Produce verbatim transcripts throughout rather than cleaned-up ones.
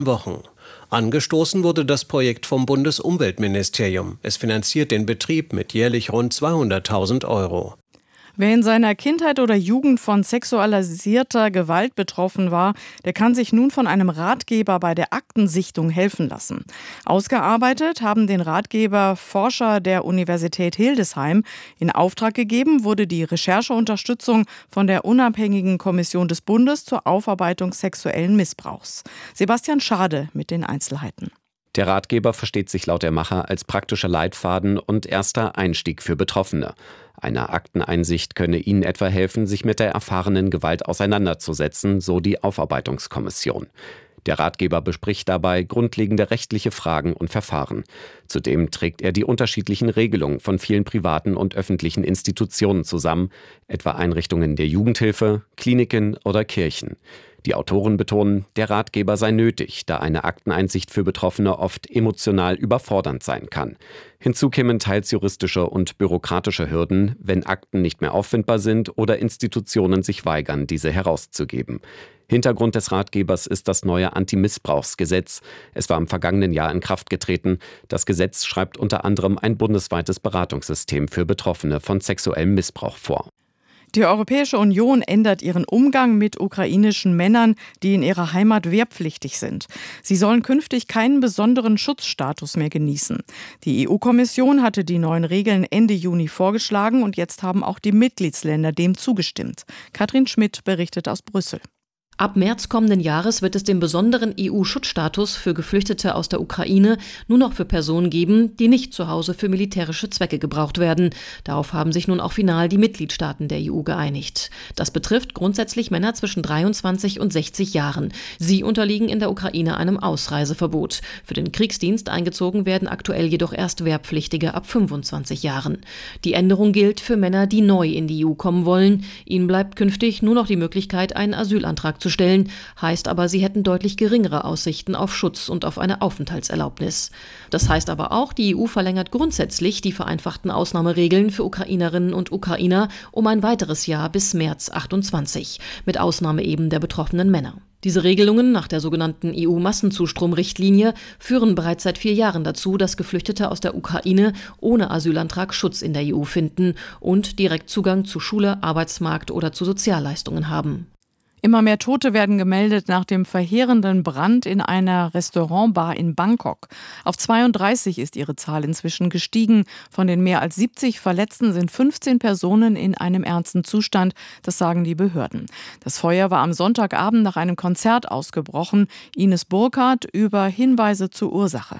Wochen. Angestoßen wurde das Projekt vom Bundesumweltministerium. Es finanziert den Betrieb mit jährlich rund zweihunderttausend Euro. Wer in seiner Kindheit oder Jugend von sexualisierter Gewalt betroffen war, der kann sich nun von einem Ratgeber bei der Aktensichtung helfen lassen. Ausgearbeitet haben den Ratgeber Forscher der Universität Hildesheim. In Auftrag gegeben wurde die Rechercheunterstützung von der unabhängigen Kommission des Bundes zur Aufarbeitung sexuellen Missbrauchs. Sebastian Schade mit den Einzelheiten. Der Ratgeber versteht sich laut der Macher als praktischer Leitfaden und erster Einstieg für Betroffene. Eine Akteneinsicht könne ihnen etwa helfen, sich mit der erfahrenen Gewalt auseinanderzusetzen, so die Aufarbeitungskommission. Der Ratgeber bespricht dabei grundlegende rechtliche Fragen und Verfahren. Zudem trägt er die unterschiedlichen Regelungen von vielen privaten und öffentlichen Institutionen zusammen, etwa Einrichtungen der Jugendhilfe, Kliniken oder Kirchen. Die Autoren betonen, der Ratgeber sei nötig, da eine Akteneinsicht für Betroffene oft emotional überfordernd sein kann. Hinzu kämen teils juristische und bürokratische Hürden, wenn Akten nicht mehr auffindbar sind oder Institutionen sich weigern, diese herauszugeben. Hintergrund des Ratgebers ist das neue Anti-Missbrauchsgesetz. Es war im vergangenen Jahr in Kraft getreten. Das Gesetz schreibt unter anderem ein bundesweites Beratungssystem für Betroffene von sexuellem Missbrauch vor. Die Europäische Union ändert ihren Umgang mit ukrainischen Männern, die in ihrer Heimat wehrpflichtig sind. Sie sollen künftig keinen besonderen Schutzstatus mehr genießen. Die E U-Kommission hatte die neuen Regeln Ende Juni vorgeschlagen und jetzt haben auch die Mitgliedsländer dem zugestimmt. Katrin Schmidt berichtet aus Brüssel. Ab März kommenden Jahres wird es den besonderen E U-Schutzstatus für Geflüchtete aus der Ukraine nur noch für Personen geben, die nicht zu Hause für militärische Zwecke gebraucht werden. Darauf haben sich nun auch final die Mitgliedstaaten der E U geeinigt. Das betrifft grundsätzlich Männer zwischen dreiundzwanzig und sechzig Jahren. Sie unterliegen in der Ukraine einem Ausreiseverbot. Für den Kriegsdienst eingezogen werden aktuell jedoch erst Wehrpflichtige ab fünfundzwanzig Jahren. Die Änderung gilt für Männer, die neu in die E U kommen wollen. Ihnen bleibt künftig nur noch die Möglichkeit, einen Asylantrag zu stellen, heißt aber, sie hätten deutlich geringere Aussichten auf Schutz und auf eine Aufenthaltserlaubnis. Das heißt aber auch, die E U verlängert grundsätzlich die vereinfachten Ausnahmeregeln für Ukrainerinnen und Ukrainer um ein weiteres Jahr bis März achtundzwanzig, mit Ausnahme eben der betroffenen Männer. Diese Regelungen nach der sogenannten E U-Massenzustromrichtlinie führen bereits seit vier Jahren dazu, dass Geflüchtete aus der Ukraine ohne Asylantrag Schutz in der E U finden und direkt Zugang zu Schule, Arbeitsmarkt oder zu Sozialleistungen haben. Immer mehr Tote werden gemeldet nach dem verheerenden Brand in einer Restaurantbar in Bangkok. Auf zweiunddreißig ist ihre Zahl inzwischen gestiegen. Von den mehr als siebzig Verletzten sind fünfzehn Personen in einem ernsten Zustand, das sagen die Behörden. Das Feuer war am Sonntagabend nach einem Konzert ausgebrochen. Ines Burkhardt über Hinweise zur Ursache.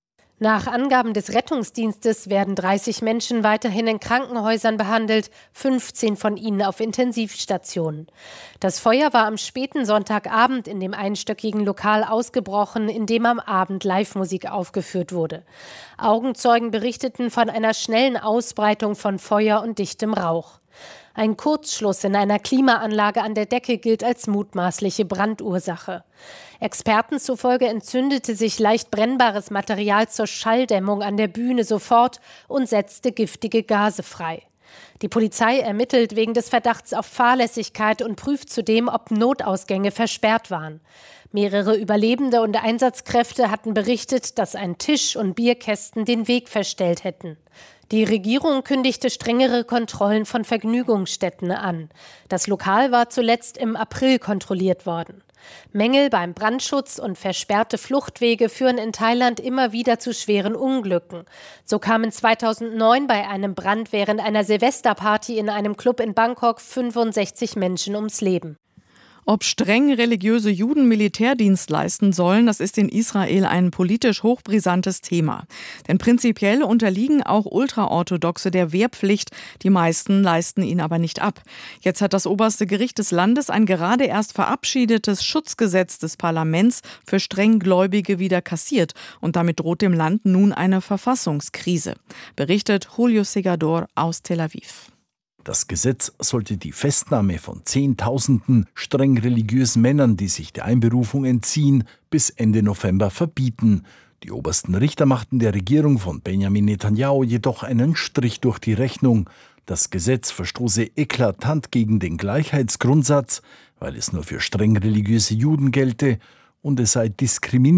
Nach Angaben des Rettungsdienstes werden dreißig Menschen weiterhin in Krankenhäusern behandelt, fünfzehn von ihnen auf Intensivstationen. Das Feuer war am späten Sonntagabend in dem einstöckigen Lokal ausgebrochen, in dem am Abend Live-Musik aufgeführt wurde. Augenzeugen berichteten von einer schnellen Ausbreitung von Feuer und dichtem Rauch. Ein Kurzschluss in einer Klimaanlage an der Decke gilt als mutmaßliche Brandursache. Experten zufolge entzündete sich leicht brennbares Material zur Schalldämmung an der Bühne sofort und setzte giftige Gase frei. Die Polizei ermittelt wegen des Verdachts auf Fahrlässigkeit und prüft zudem, ob Notausgänge versperrt waren. Mehrere Überlebende und Einsatzkräfte hatten berichtet, dass ein Tisch und Bierkästen den Weg verstellt hätten. Die Regierung kündigte strengere Kontrollen von Vergnügungsstätten an. Das Lokal war zuletzt im April kontrolliert worden. Mängel beim Brandschutz und versperrte Fluchtwege führen in Thailand immer wieder zu schweren Unglücken. So kamen zweitausendneun bei einem Brand während einer Silvesterparty in einem Club in Bangkok fünfundsechzig Menschen ums Leben. Ob streng religiöse Juden Militärdienst leisten sollen, das ist in Israel ein politisch hochbrisantes Thema. Denn prinzipiell unterliegen auch Ultraorthodoxe der Wehrpflicht. Die meisten leisten ihn aber nicht ab. Jetzt hat das oberste Gericht des Landes ein gerade erst verabschiedetes Schutzgesetz des Parlaments für Strenggläubige wieder kassiert. Und damit droht dem Land nun eine Verfassungskrise. Berichtet Julio Segador aus Tel Aviv. Das Gesetz sollte die Festnahme von Zehntausenden streng religiösen Männern, die sich der Einberufung entziehen, bis Ende November verbieten. Die obersten Richter machten der Regierung von Benjamin Netanyahu jedoch einen Strich durch die Rechnung. Das Gesetz verstoße eklatant gegen den Gleichheitsgrundsatz, weil es nur für streng religiöse Juden gelte, und es sei diskriminierend.